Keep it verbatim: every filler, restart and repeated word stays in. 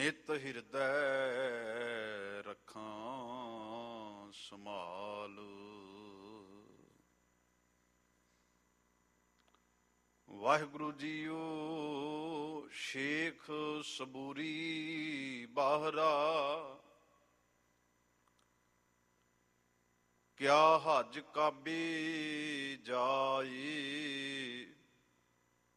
ਨਿਤ ਹਿਰਦੈ ਰੱਖਾਂ ਸੰਭਾਲ। ਵਾਹਿਗੁਰੂ ਜੀਓ ਸ਼ੇਖ ਸਬੂਰੀ ਬਾਹਰਾ, ਕਿਆ ਹਜ ਕਾਬੇ ਜਾਏ।